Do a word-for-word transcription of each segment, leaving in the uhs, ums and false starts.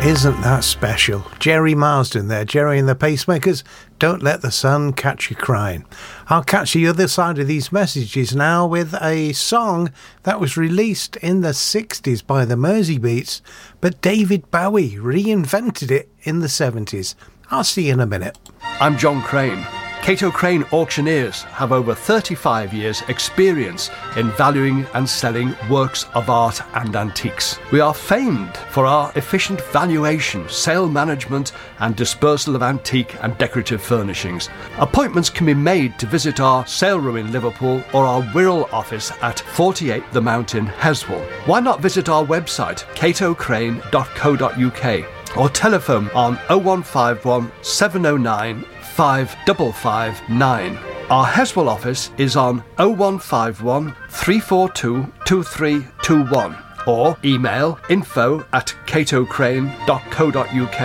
Isn't that special? Jerry Marsden there, Jerry and the Pacemakers, Don't Let the Sun Catch You Crying. I'll catch the other side of these messages now with a song that was released in the sixties by the Mersey Beats, but David Bowie reinvented it in the seventies. I'll see you in a minute. I'm John Crane. Cato Crane Auctioneers have over thirty-five years experience in valuing and selling works of art and antiques. We are famed for our efficient valuation, sale management and dispersal of antique and decorative furnishings. Appointments can be made to visit our sale room in Liverpool or our Wirral office at forty-eight The Mount in Heswall. Why not visit our website cato crane dot co dot uk or telephone on oh one five one, seven oh nine, five five five nine. Our Heswall office is on oh one five one, three four two, two three two one or email info at cato crane dot co dot uk.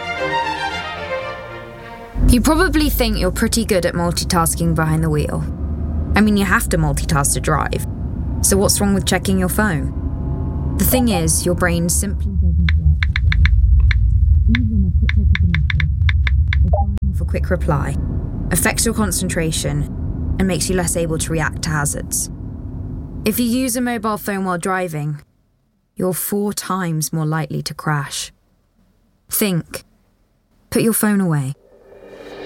You probably think you're pretty good at multitasking behind the wheel. I mean, you have to multitask to drive. So what's wrong with checking your phone? The thing is, your brain simply for quick reply, affects your concentration, and makes you less able to react to hazards. If you use a mobile phone while driving, you're four times more likely to crash. Think. Put your phone away.